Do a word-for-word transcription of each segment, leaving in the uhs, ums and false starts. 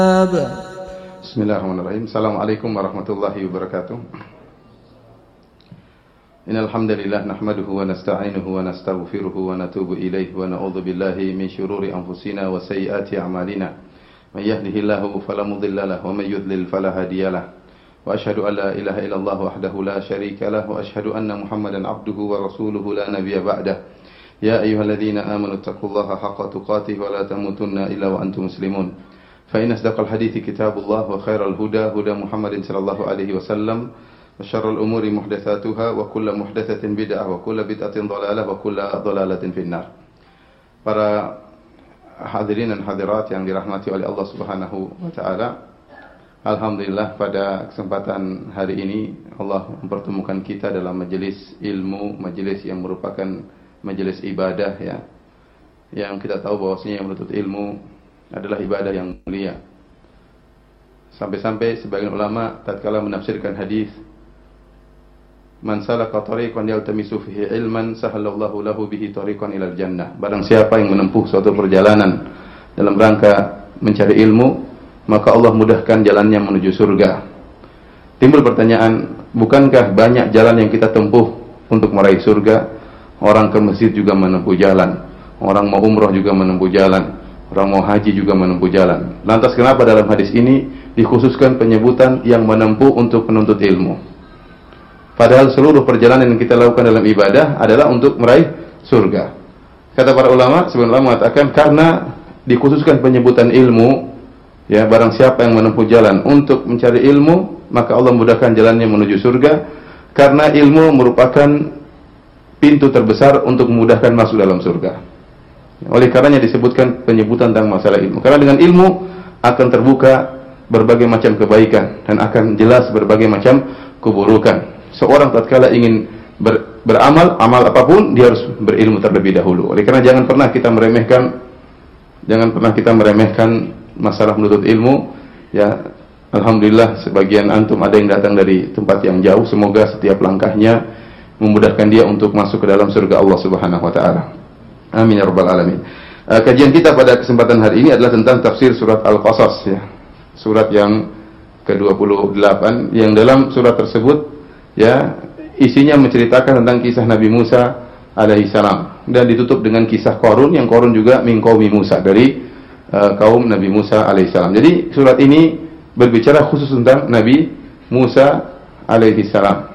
Bismillahirrahmanirrahim. Assalamualaikum warahmatullahi wabarakatuh. Innal hamdalillah nahmaduhu wa nasta'inuhu wa nastaghfiruhu wa natubu ilaihi wa na'udzu billahi min shururi anfusina wa sayyiati a'malina. May yahdihillahu fala mudilla lahu wa may yudlil fala hadiyalah. Wa asyhadu an la ilaha illallah wahdahu la syarika lahu wa asyhadu anna Muhammadan abduhu wa rasuluhu la nabiyya ba'dah. Ya ayyuhalladzina amanu taqullaha haqqa tuqatih wa la tamutunna illa wa antum muslimun. فإن أصدق الحديث كتاب الله وخير الهدى هدى محمد صلى الله عليه وسلم وشر الأمور محدثاتها وكل محدثة بدعة وكل بدعة ضلالة وكل ضلالة في النار. Para hadirin dan hadirat yang dirahmati oleh Allah Subhanahu wa taala, alhamdulillah pada kesempatan hari ini Allah mempertemukan kita dalam majelis ilmu, majelis yang merupakan majelis ibadah ya. Yang kita tahu bahwasanya yang menuntut ilmu adalah ibadah yang mulia. Sampai-sampai sebagian ulama tatkala menafsirkan hadis man salaka tariqan yaltamisu fihi ilman sahalallahu lahu bihi tariqan ilal jannah. Barang siapa yang menempuh suatu perjalanan dalam rangka mencari ilmu, maka Allah mudahkan jalannya menuju surga. Timbul pertanyaan, bukankah banyak jalan yang kita tempuh untuk meraih surga? Orang ke masjid juga menempuh jalan, orang mau umroh juga menempuh jalan, orang mau haji juga menempuh jalan. Lantas kenapa dalam hadis ini dikhususkan penyebutan yang menempuh untuk penuntut ilmu? Padahal seluruh perjalanan yang kita lakukan dalam ibadah adalah untuk meraih surga. Kata para ulama, sebenarnya mengatakan karena dikhususkan penyebutan ilmu, ya barang siapa yang menempuh jalan untuk mencari ilmu, maka Allah mudahkan jalannya menuju surga. Karena ilmu merupakan pintu terbesar untuk memudahkan masuk dalam surga. Oleh karenanya disebutkan penyebutan tentang masalah ilmu. Karena dengan ilmu akan terbuka berbagai macam kebaikan dan akan jelas berbagai macam keburukan. Seorang tatkala ingin ber, beramal, amal apapun dia harus berilmu terlebih dahulu. Oleh karena jangan pernah kita meremehkan jangan pernah kita meremehkan masalah menuntut ilmu. Ya, alhamdulillah sebagian antum ada yang datang dari tempat yang jauh. Semoga setiap langkahnya memudahkan dia untuk masuk ke dalam surga Allah Subhanahu wa taala. Amin ya rabbal alamin. Uh, kajian kita pada kesempatan hari ini adalah tentang tafsir surat Al-Qasas ya. Surat yang ke dua puluh delapan yang dalam surat tersebut ya isinya menceritakan tentang kisah Nabi Musa alaihi salam dan ditutup dengan kisah Qarun yang Qarun juga min qaumi Musa dari uh, kaum Nabi Musa alaihi salam. Jadi surat ini berbicara khusus tentang Nabi Musa alaihi salam.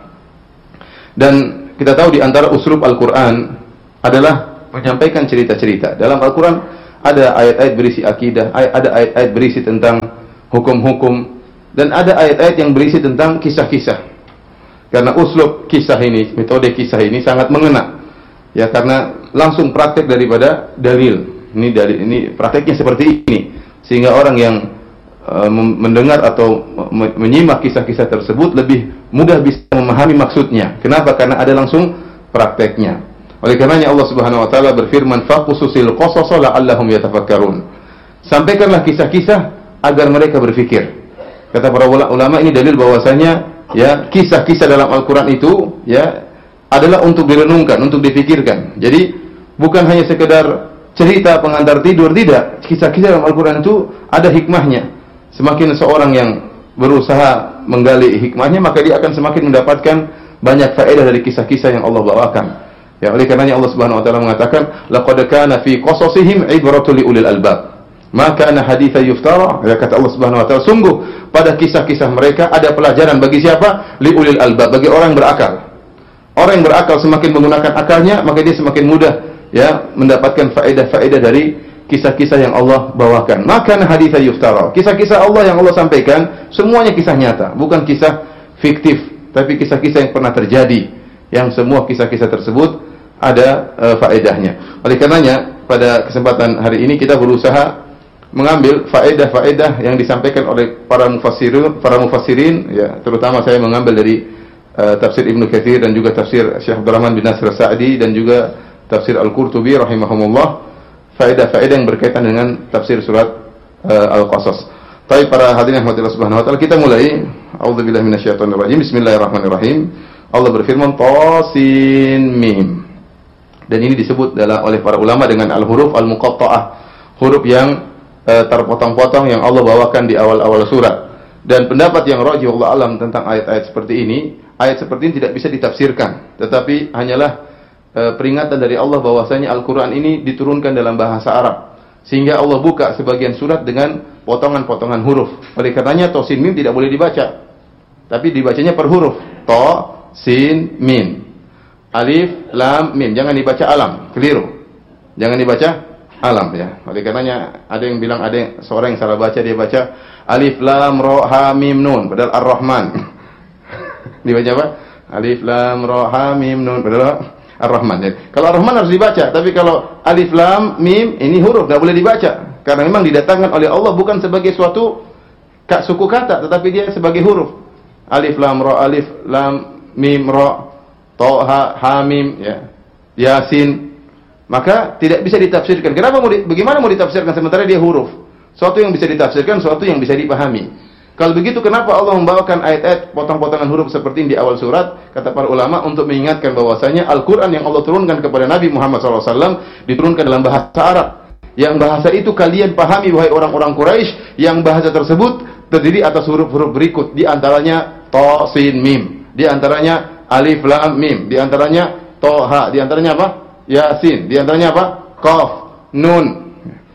Dan kita tahu di antara uslub Al-Qur'an adalah menyampaikan cerita-cerita. Dalam Al-Quran ada ayat-ayat berisi akidah, ada ayat-ayat berisi tentang hukum-hukum, dan ada ayat-ayat yang berisi tentang kisah-kisah. Karena uslub kisah ini, metode kisah ini sangat mengena. Ya, karena langsung praktek daripada dalil. Ini dari ini prakteknya seperti ini, sehingga orang yang uh, mendengar atau menyimak kisah-kisah tersebut lebih mudah bisa memahami maksudnya. Kenapa? Karena ada langsung prakteknya. Oleh karenanya Allah Subhanahu wa taala berfirman, "Faqsusil qasasa la'allahum yatafakkarun." Sampaikanlah kisah-kisah agar mereka berfikir. Kata para ulama ini dalil bahwasanya ya kisah-kisah dalam Al-Qur'an itu ya adalah untuk direnungkan, untuk dipikirkan. Jadi bukan hanya sekedar cerita pengantar tidur, tidak. Kisah-kisah dalam Al-Qur'an itu ada hikmahnya. Semakin seorang yang berusaha menggali hikmahnya, maka dia akan semakin mendapatkan banyak faedah dari kisah-kisah yang Allah bawakan. Ya, oleh karenanya Allah Subhanahu wa taala mengatakan, "Laqad kana fi qasasihim ibratun liulil albab." Maka kana haditsa yuftara, ya kata Allah Subhanahu wa taala, sungguh pada kisah-kisah mereka ada pelajaran bagi siapa? Liulil albab, bagi orang yang berakal. Orang yang berakal semakin menggunakan akalnya, maka dia semakin mudah ya mendapatkan faedah-faedah dari kisah-kisah yang Allah bawakan. Maka kana haditsa yuftara. Kisah-kisah Allah yang Allah sampaikan semuanya kisah nyata, bukan kisah fiktif, tapi kisah-kisah yang pernah terjadi. Yang semua kisah-kisah tersebut ada uh, faedahnya. Oleh karenanya pada kesempatan hari ini kita berusaha mengambil faedah-faedah yang disampaikan oleh para mufassirin, para mufassirin ya, terutama saya mengambil dari uh, tafsir Ibnu Katsir dan juga tafsir Syekh Abdurrahman bin Nasir Sa'di dan juga tafsir Al-Qurtubi rahimahumullah, faedah-faedah yang berkaitan dengan tafsir surat uh, Al-Qasas. Baik para hadirin yang Allah Subhanahu wa taala, kita mulai. A'udzubillahi minasyaitonir rajim. Bismillahirrahmanirrahim. Allah berfirman Tasin Mim. Dan ini disebut oleh para ulama dengan al-huruf al-muqatta'ah, huruf yang uh, terpotong-potong yang Allah bawakan di awal-awal surat. Dan pendapat yang rajih wallahu alam tentang ayat-ayat seperti ini, ayat seperti ini tidak bisa ditafsirkan, tetapi hanyalah e, peringatan dari Allah bahwasanya Al-Qur'an ini diturunkan dalam bahasa Arab, sehingga Allah buka sebagian surat dengan potongan-potongan huruf. Oleh karenanya to sin mim tidak boleh dibaca, tapi dibacanya per huruf. To sin mim, alif lam mim, jangan dibaca alam, keliru. Jangan dibaca alam ya. Oleh karenanya ada yang bilang, ada yang, seorang yang salah baca, dia baca alif lam ra ha mim nun padahal Ar-Rahman. Dibaca apa? Alif lam ra ha mim nun padahal Ar-Rahman. Ya. Kalau Ar-Rahman harus dibaca, tapi kalau alif lam mim ini huruf enggak boleh dibaca karena memang didatangkan oleh Allah bukan sebagai suatu suku kata, tetapi dia sebagai huruf. Alif lam ra, alif lam mim ra, ta ha ha mim ya. Yasin. Maka tidak bisa ditafsirkan. Kenapa mau di, bagaimana mau ditafsirkan sementara dia huruf? Suatu yang bisa ditafsirkan, suatu yang bisa dipahami. Kalau begitu, kenapa Allah membawakan ayat-ayat potong-potongan huruf seperti ini di awal surat? Kata para ulama, untuk mengingatkan bahwasanya Al-Quran yang Allah turunkan kepada Nabi Muhammad shallallahu alaihi wasallam diturunkan dalam bahasa Arab. Yang bahasa itu kalian pahami, wahai orang-orang Quraisy, yang bahasa tersebut terdiri atas huruf-huruf berikut. Di antaranya ta, sin, mim. Di antaranya alif, lam, mim. Di antaranya toha. Di antaranya apa? Yasin. Di antaranya apa? Qaf, nun.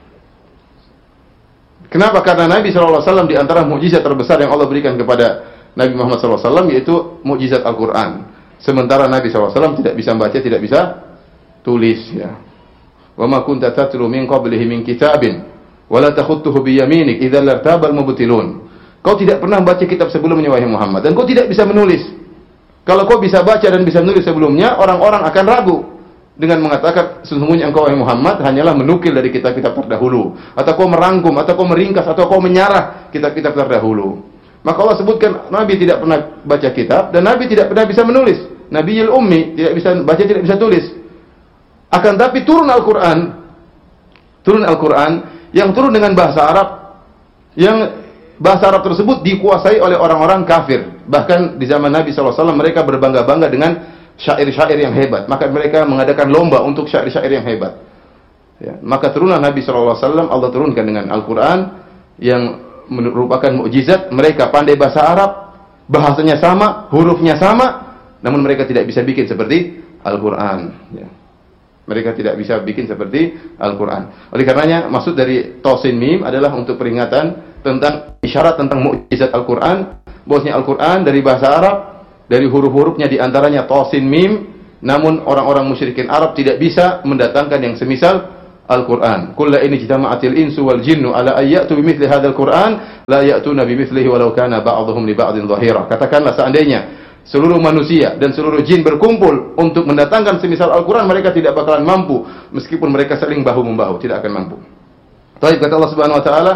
Kenapa? Karena Nabi shallallahu alaihi wasallam di antara mukjizat terbesar yang Allah berikan kepada Nabi Muhammad shallallahu alaihi wasallam yaitu mukjizat Al-Quran. Sementara Nabi shallallahu alaihi wasallam tidak bisa baca, tidak bisa tulis. Ya. Wa ma kunta tatlu min qablihi min kitabin wa la takhutuhu bi yaminik idzal lartabal mubtilun. Kau tidak pernah baca kitab sebelumnya wahai Muhammad, dan kau tidak bisa menulis. Kalau kau bisa baca dan bisa menulis sebelumnya, orang-orang akan ragu dengan mengatakan sesungguhnya engkau wahai Muhammad hanyalah menukil dari kitab-kitab terdahulu, atau kau merangkum, atau kau meringkas, atau kau menyarah kitab-kitab terdahulu. Maka Allah sebutkan Nabi tidak pernah baca kitab dan Nabi tidak pernah bisa menulis. Nabiyul ummi, tidak bisa baca, tidak bisa tulis. Akan tapi turun Al-Quran, turun Al-Quran yang turun dengan bahasa Arab, yang bahasa Arab tersebut dikuasai oleh orang-orang kafir. Bahkan di zaman Nabi shallallahu alaihi wasallam mereka berbangga-bangga dengan syair-syair yang hebat. Maka mereka mengadakan lomba untuk syair-syair yang hebat. Ya. Maka turunlah Nabi shallallahu alaihi wasallam, Allah turunkan dengan Al-Quran yang merupakan mukjizat. Mereka pandai bahasa Arab, bahasanya sama, hurufnya sama, namun mereka tidak bisa bikin seperti Al-Quran. Ya. Mereka tidak bisa bikin seperti Al-Quran. Oleh karenanya, maksud dari Tosin Mim adalah untuk peringatan tentang isyarat tentang mukjizat Al-Quran. Bahwasanya Al-Quran dari bahasa Arab, dari huruf-hurufnya diantaranya Tosin Mim, namun orang-orang musyrikin Arab tidak bisa mendatangkan yang semisal Al-Quran. Kulla ini jitama'atil insu wal jinnu ala ayyatu bimithli hadzal Quran la ya'tuna bimithlihi walau kana ba'dhum li ba'dhin dhahira. Katakanlah seandainya seluruh manusia dan seluruh jin berkumpul untuk mendatangkan semisal Al-Quran, mereka tidak bakalan mampu meskipun mereka saling bahu membahu, tidak akan mampu. Baik, kata Allah Subhanahu wa taala,